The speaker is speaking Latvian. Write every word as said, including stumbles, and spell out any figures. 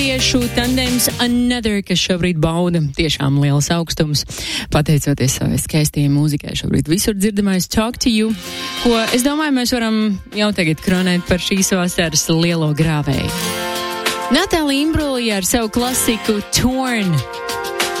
Tiešu tandems Another, kas šobrīd bauda tiešām liels augstums, pateicoties savai skaistajai mūzikai. Šobrīd visur dzirdamais Talk to You, ko es domāju, mēs varam jau tagad kronēt par šīs vasaras lielo grāvēju. Natālija Imbruglia ar savu klasiku Torn.